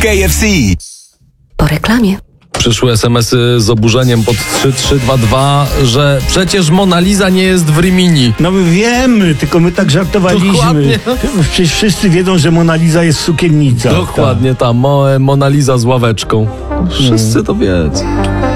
KFC. Po reklamie. Przyszły SMS-y z oburzeniem pod 3322, że przecież Mona Lisa nie jest w Rimini. No my wiemy, tylko my tak żartowaliśmy. Dokładnie. Przecież wszyscy wiedzą, że Mona Lisa jest sukiennica. Dokładnie ta Mona Lisa z ławeczką. Wszyscy to wiedzą.